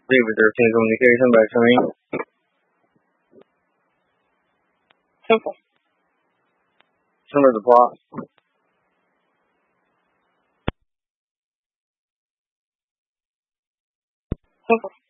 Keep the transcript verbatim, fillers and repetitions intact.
with routine communication by showing Simple. some of the plot. Simple.